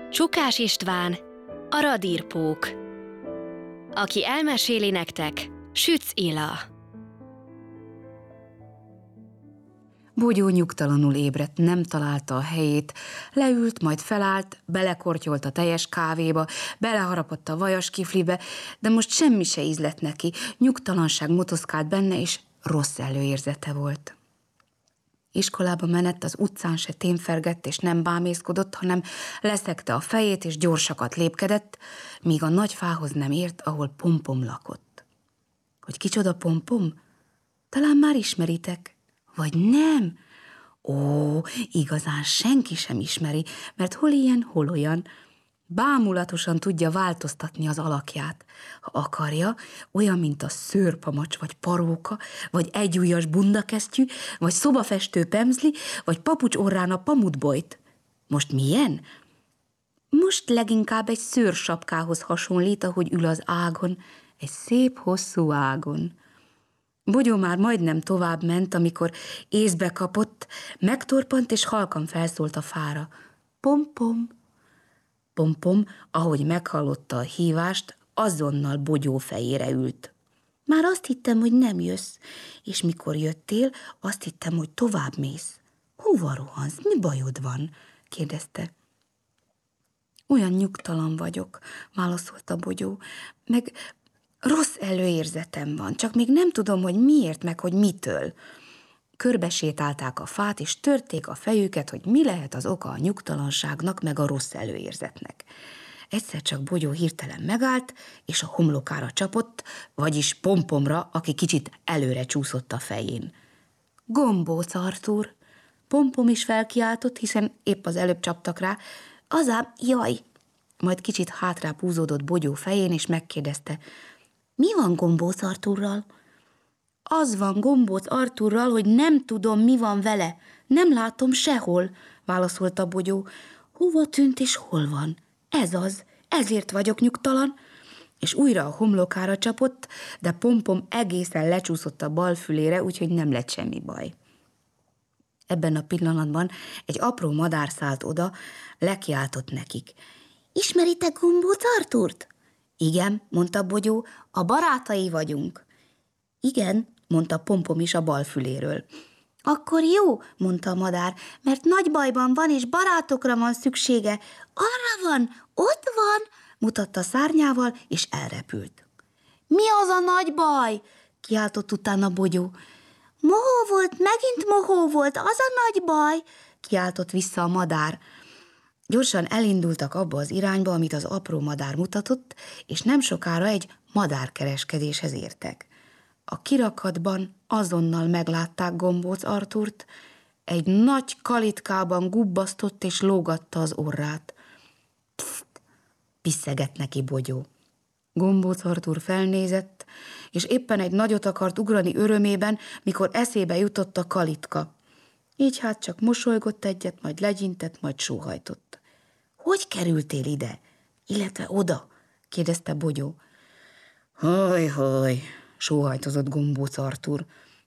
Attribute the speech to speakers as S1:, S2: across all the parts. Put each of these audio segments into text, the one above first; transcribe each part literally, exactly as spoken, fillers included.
S1: Csukás István, a radírpók. Aki elmeséli nektek, Sütz Ila.
S2: Bogyó nyugtalanul ébredt, nem találta a helyét, leült, majd felállt, belekortyolt a teljes kávéba, beleharapott a vajas kiflibe, de most semmi se ízlett neki, nyugtalanság motoszkált benne, és rossz előérzete volt. Iskolába menett, az utcán se témfergett és nem bámészkodott, hanem leszegte a fejét és gyorsakat lépkedett, míg a nagy fához nem ért, ahol Pompom lakott. Hogy kicsoda Pompom? Talán már ismeritek, vagy nem? Ó, igazán senki sem ismeri, mert hol ilyen, hol olyan. Bámulatosan tudja változtatni az alakját. Ha akarja, olyan, mint a szőrpamacs, vagy paróka, vagy egyujjas bundakesztyű, vagy szobafestő pemzli, vagy papucs orrán a pamutbojt. Most milyen? Most leginkább egy szőrsapkához hasonlít, ahogy ül az ágon, egy szép hosszú ágon. Bogyó már majdnem tovább ment, amikor észbe kapott, megtorpant és halkan felszólt a fára. Pompom! Pompom, ahogy meghallotta a hívást, azonnal Bogyó fejére ült. Már azt hittem, hogy nem jössz, és mikor jöttél, azt hittem, hogy tovább mész. Hova rohansz? Mi bajod van? kérdezte. Olyan nyugtalan vagyok, válaszolta Bogyó, meg rossz előérzetem van, csak még nem tudom, hogy miért, meg hogy mitől. Körbesétálták a fát, és törték a fejüket, hogy mi lehet az oka a nyugtalanságnak, meg a rossz előérzetnek. Egyszer csak Bogyó hirtelen megállt, és a homlokára csapott, vagyis Pompomra, aki kicsit előre csúszott a fején. Gombóc Artúr! Pompom is felkiáltott, hiszen épp az előbb csaptak rá. Azám, jaj! Majd kicsit hátrább húzódott Bogyó fején, és megkérdezte, mi van Gombóc Artúrral? Az van Gombóc Artúrral, hogy nem tudom, mi van vele. Nem látom sehol, válaszolta Bogyó. Hova tűnt és hol van? Ez az, ezért vagyok nyugtalan. És újra a homlokára csapott, de Pompom egészen lecsúszott a bal fülére, úgyhogy nem lett semmi baj. Ebben a pillanatban egy apró madár szállt oda, lekiáltott nekik. Ismeritek Gombóc Artúrt? Igen, mondta Bogyó, a barátai vagyunk. Igen, mondta Pompom is a bal füléről. Akkor jó, mondta a madár, mert nagy bajban van, és barátokra van szüksége. Arra van, ott van, mutatta szárnyával, és elrepült. Mi az a nagy baj? Kiáltott utána Bogyó. Mohó volt, megint mohó volt, az a nagy baj, kiáltott vissza a madár. Gyorsan elindultak abba az irányba, amit az apró madár mutatott, és nem sokára egy madárkereskedéshez értek. A kirakatban azonnal meglátták Gombóc Artúrt, egy nagy kalitkában gubbasztott és lógatta az orrát. Pszt, piszegett neki Bogyó. Gombóc Artúr felnézett, és éppen egy nagyot akart ugrani örömében, mikor eszébe jutott a kalitka. Így hát csak mosolygott egyet, majd legyintett, majd sóhajtott. Hogy kerültél ide, illetve oda? kérdezte Bogyó. Haj, haj, sóhajtozott Gombóc Artúr.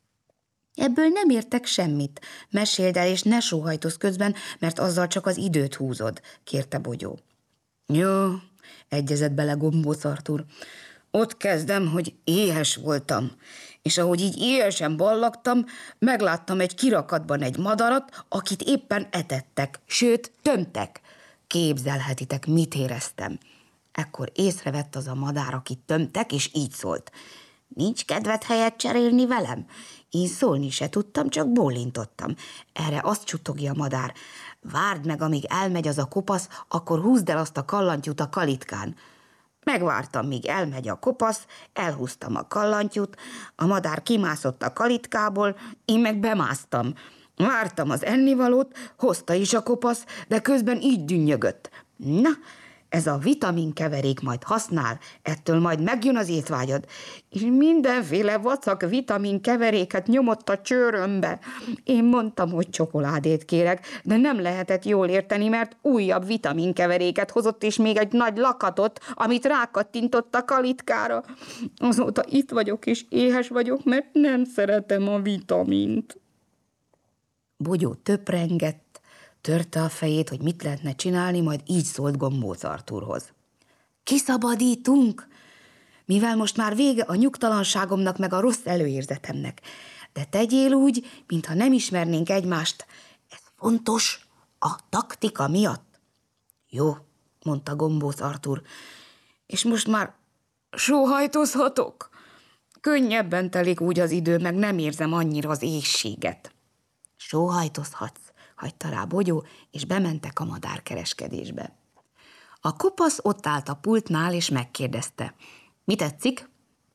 S2: Ebből nem értek semmit. Meséld el, és ne sóhajtozz közben, mert azzal csak az időt húzod, kérte Bogyó. Jó, egyezett bele Gombóc Artúr. Ott kezdem, hogy éhes voltam, és ahogy így éhesen ballagtam, megláttam egy kirakatban egy madarat, akit éppen etettek, sőt, tömtek. Képzelhetitek, mit éreztem. Ekkor észrevett az a madár, akit tömtek, és így szólt. Nincs kedved helyet cserélni velem? Én szólni se tudtam, csak bólintottam. Erre azt csutogja a madár. Várd meg, amíg elmegy az a kopasz, akkor húzd el azt a kallantyút a kalitkán. Megvártam, míg elmegy a kopasz, elhúztam a kallantyút, a madár kimászott a kalitkából, én meg bemásztam. Vártam az ennivalót, hozta is a kopasz, de közben így dünnyögött. Na, ez a vitaminkeverék majd használ, ettől majd megjön az étvágyad. És mindenféle vacak vitaminkeveréket nyomott a csőrömbe. Én mondtam, hogy csokoládét kérek, de nem lehetett jól érteni, mert újabb vitaminkeveréket hozott, és még egy nagy lakatot, amit rákattintott a kalitkára. Azóta itt vagyok, és éhes vagyok, mert nem szeretem a vitamint. Bogyó töprengett, Törte a fejét, hogy mit lehetne csinálni, majd így szólt Gombóc Artúrhoz. Kiszabadítunk, mivel most már vége a nyugtalanságomnak meg a rossz előérzetemnek. De tegyél úgy, mintha nem ismernénk egymást. Ez fontos a taktika miatt. Jó, mondta Gombóc Artúr, és most már sóhajtozhatok? Könnyebben telik úgy az idő, meg nem érzem annyira az éhséget. Sóhajtozhatsz, hagyta rá Bogyó, és bementek a madárkereskedésbe. A kopasz ott állt a pultnál, és megkérdezte. Mi tetszik?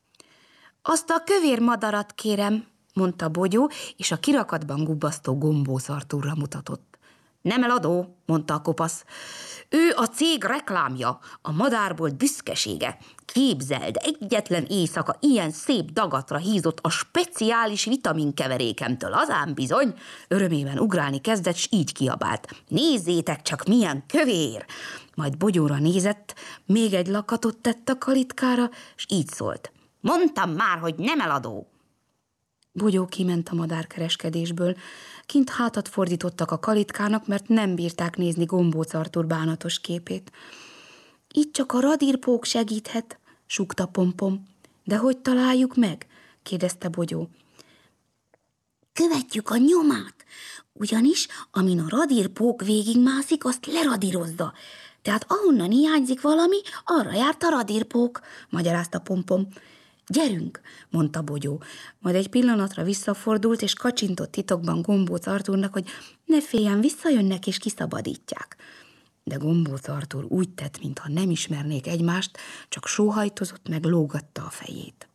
S2: Azt a kövér madarat kérem, mondta Bogyó, és a kirakatban gubbasztó Gombóc Artúrra mutatott. Nem eladó, mondta a kopasz. Ő a cég reklámja, a madárbolt büszkesége. Képzeld, egyetlen éjszaka ilyen szép dagatra hízott a speciális vitaminkeverékemtől, azán bizony. Örömében ugrálni kezdett, s így kiabált. Nézzétek csak, milyen kövér! Majd Bogyóra nézett, még egy lakatot tett a kalitkára, s így szólt. Mondtam már, hogy nem eladó! Bogyó kiment a madárkereskedésből. Kint hátat fordítottak a kalitkának, mert nem bírták nézni Gombóc Artúr bánatos képét. Itt csak a radírpók segíthet, súgta Pompom. De hogy találjuk meg? Kérdezte Bogyó. Követjük a nyomát, ugyanis amin a radírpók végigmászik, azt leradírozza. Tehát ahonnan hiányzik valami, arra járt a radírpók, magyarázta Pompom. Gyerünk, mondta Bogyó, majd egy pillanatra visszafordult, és kacsintott titokban Gombóc Artúrnak, hogy ne féljen, visszajönnek és kiszabadítják. De Gombóc Artúr úgy tett, mintha nem ismernék egymást, csak sóhajtozott meg, lógatta a fejét.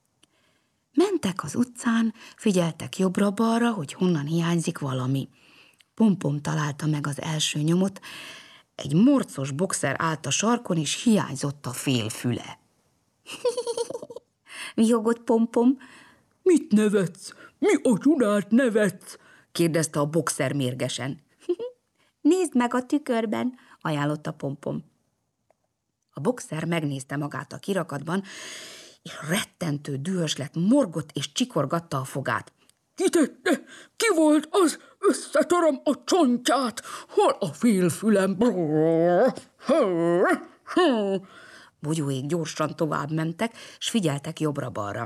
S2: Mentek az utcán, figyeltek jobbra-balra, hogy honnan hiányzik valami. Pompom találta meg az első nyomot, egy morcos boxer állt a sarkon, és hiányzott a fél füle. Vihogott Pompom. Mit nevetsz? Mi a csodát nevetsz? Kérdezte a boxer mérgesen. Nézd meg a tükörben, ajánlotta Pompom. A boxer megnézte magát a kirakatban, és rettentő dühös lett, morgott és csikorgatta a fogát. Ki tette? Ki volt az? Összetarom a csontját! Hol a félfülem? Bogyóék gyorsan tovább mentek, s figyeltek jobbra-balra.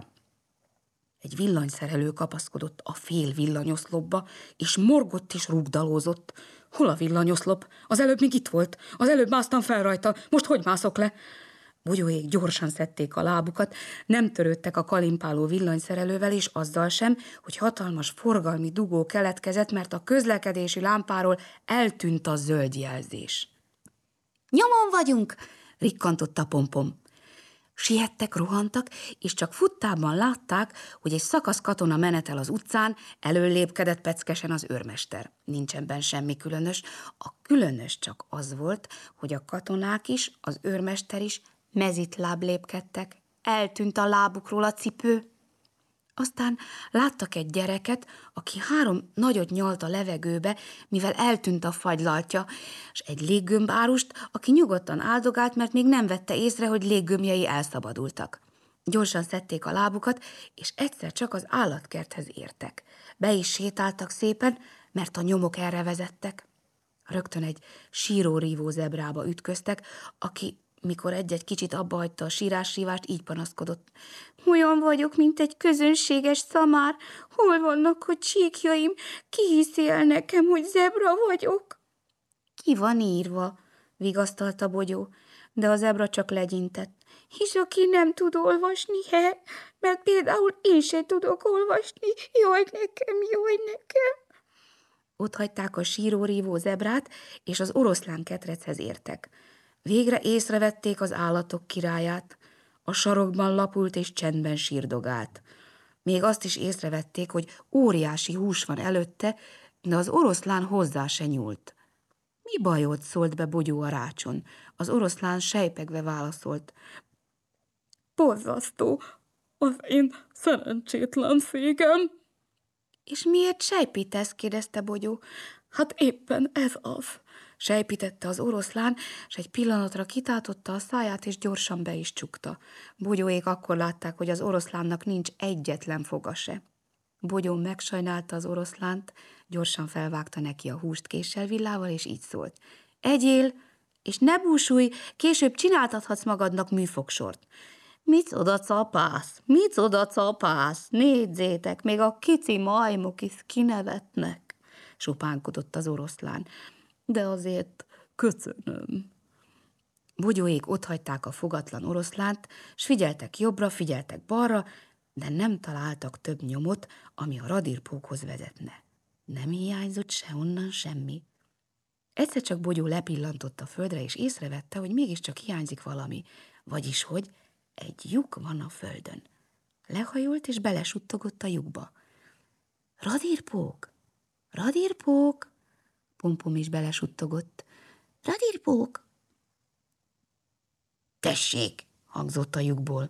S2: Egy villanyszerelő kapaszkodott a fél villanyoszlopba, és morgott és rúgdalózott. Hol a villanyoszlop? Az előbb még itt volt. Az előbb másztam fel rajta. Most hogy mászok le? Bogyóék gyorsan szedték a lábukat, nem törődtek a kalimpáló villanyszerelővel, és azzal sem, hogy hatalmas forgalmi dugó keletkezett, mert a közlekedési lámpáról eltűnt a zöld jelzés. Nyomon vagyunk! Rikkantott a Pompom. Siettek, rohantak, és csak futtában látták, hogy egy szakasz katona menetel az utcán, előlépkedett peckesen az őrmester. Nincsen benne semmi különös. A különös csak az volt, hogy a katonák is, az őrmester is mezitláb lépkedtek. Eltűnt a lábukról a cipő. Aztán láttak egy gyereket, aki három nagyot nyalt a levegőbe, mivel eltűnt a fagylaltja, és egy léggömbárust, aki nyugodtan áldogált, mert még nem vette észre, hogy léggömbjei elszabadultak. Gyorsan szedték a lábukat, és egyszer csak az állatkerthez értek. Be is sétáltak szépen, mert a nyomok erre vezettek. Rögtön egy síró-rívó zebrába ütköztek, aki mikor egy-egy kicsit abba hagyta a sírás-sívást, így panaszkodott. Olyan vagyok, mint egy közönséges szamár. Hol vannak a csíkjaim? Ki hiszi el nekem, hogy zebra vagyok? Ki van írva? Vigasztalta Bogyó, de a zebra csak legyintett. És aki nem tud olvasni, he? Mert például én se tudok olvasni. Jaj nekem, jaj nekem! Ott hagyták a síró-rívó zebrát, és az oroszlán ketrechez értek. Végre észrevették az állatok királyát, a sarokban lapult és csendben sírdogált. Még azt is észrevették, hogy óriási hús van előtte, de az oroszlán hozzá se nyúlt. Mi bajod? Szólt be Bogyó a rácson. Az oroszlán sejpegve válaszolt. Borzasztó, az én szerencsétlen szégem. És miért sejpítesz? Kérdezte Bogyó. Hát éppen ez az. Sejpítette az oroszlán, s egy pillanatra kitátotta a száját, és gyorsan be is csukta. Bogyóék akkor látták, hogy az oroszlánnak nincs egyetlen foga se. Bogyó megsajnálta az oroszlánt, gyorsan felvágta neki a húst késsel villával, és így szólt. Egyél, és ne búsulj, később csináltathatsz magadnak műfogsort. Micsoda capász, micsoda capász, nézzétek, még a kici majmok is kinevetnek, sopánkodott az oroszlán. De azért köszönöm. Bogyóék otthagyták a fogatlan oroszlánt, s figyeltek jobbra, figyeltek balra, de nem találtak több nyomot, ami a radírpókhoz vezetne. Nem hiányzott se onnan semmi. Egyszer csak Bogyó lepillantott a földre, és észrevette, hogy mégiscsak hiányzik valami, vagyis, hogy egy lyuk van a földön. Lehajolt, és belesuttogott a lyukba. Radírpók! Radírpók! Pompom is belesuttogott. Radírpók! Tessék! Hangzott a lyukból.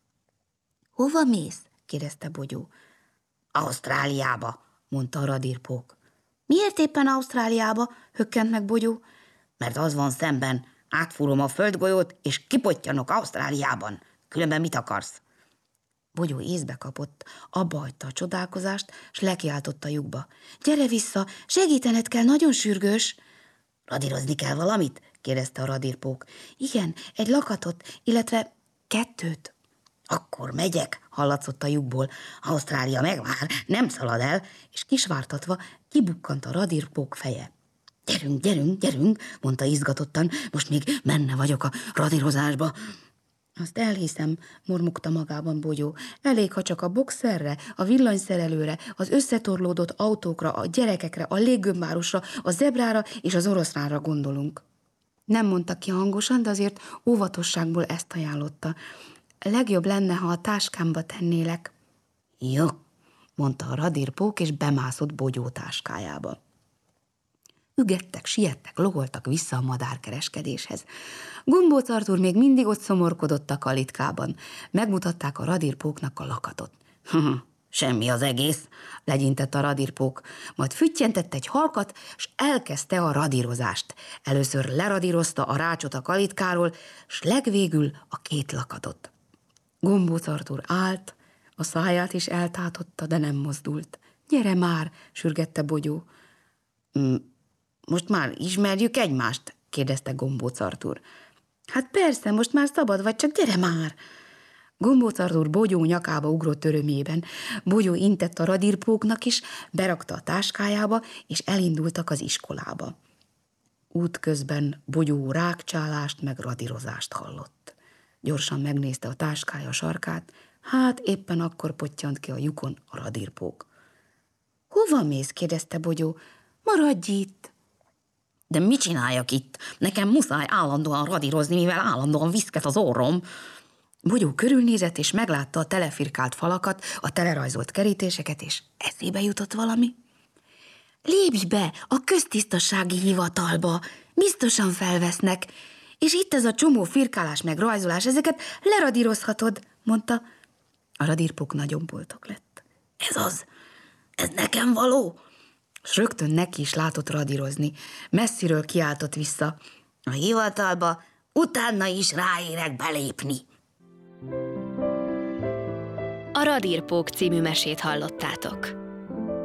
S2: Hova mész? Kérdezte Bogyó. Ausztráliába, mondta a radírpók. Miért éppen Ausztráliába? Hökkent meg Bogyó. Mert az van szemben, átfúrom a földgolyót, és kipottyanok Ausztráliában. Különben mit akarsz? Bogyó észbe kapott, abba hagyta a csodálkozást, s lekiáltott a lyukba. Gyere vissza, segítened kell, nagyon sürgős. Radírozni kell valamit? Kérdezte a radírpók. Igen, egy lakatot, illetve kettőt. Akkor megyek, hallatszott a lyukból. Ausztrália megvár, nem szalad el, és kisvártatva kibukkant a radírpók feje. Gyerünk, gyerünk, gyerünk, mondta izgatottan, most még benne vagyok a radírozásba. Azt elhiszem, mormogta magában Bogyó. Elég, ha csak a boxerre, a villanyszerelőre, az összetorlódott autókra, a gyerekekre, a léggömbárusra, a zebrára és az oroszlánra gondolunk. Nem mondta ki hangosan, de azért óvatosságból ezt ajánlotta. Legjobb lenne, ha a táskámba tennélek. Jó, mondta a radírpók, és bemászott Bogyó táskájába. Ügettek, siettek, logoltak vissza a madárkereskedéshez. Gombóc Artúr még mindig ott szomorkodott a kalitkában. Megmutatták a radírpóknak a lakatot. Semmi az egész, legyintett a radírpók, majd füttyentett egy halkat, s elkezdte a radírozást. Először leradírozta a rácsot a kalitkáról, s legvégül a két lakatot. Gombóc Artúr állt, a száját is eltátotta, de nem mozdult. Gyere már, sürgette Bogyó. Most már ismerjük egymást? Kérdezte Gombóc Artúr. Hát persze, most már szabad vagy, csak gyere már! Gombóc Artúr Bogyó nyakába ugrott örömében. Bogyó intett a radírpóknak is, berakta a táskájába, és elindultak az iskolába. Útközben Bogyó rákcsálást meg radírozást hallott. Gyorsan megnézte a táskája sarkát, hát éppen akkor pottyant ki a lyukon a radírpók. Hova mész? Kérdezte Bogyó. Maradj itt! De mit csináljak itt? Nekem muszáj állandóan radírozni, mivel állandóan viszket az orrom. Bogyó körülnézett, és meglátta a telefirkált falakat, a telerajzolt kerítéseket, és eszébe jutott valami. Lépj be a köztisztasági hivatalba, biztosan felvesznek, és itt ez a csomó firkálás meg rajzolás, ezeket leradírozhatod, mondta. A radírpók nagyon boldog lett. Ez az, ez nekem való? S rögtön neki is látott radírozni. Messziről kiáltott vissza. A hivatalba utána is ráérek belépni.
S1: A Radírpók című mesét hallottátok.